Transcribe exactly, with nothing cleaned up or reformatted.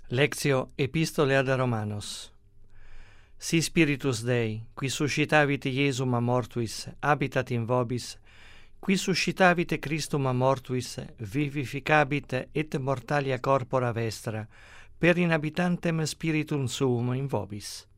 Lectio Epistole ad Romanos. Si Spiritus Dei, qui suscitavit Iesum a mortuis, habitat in vobis, qui suscitavit Christum a mortuis, vivificabit et mortalia corpora vestra, per inhabitantem spiritum suum in vobis.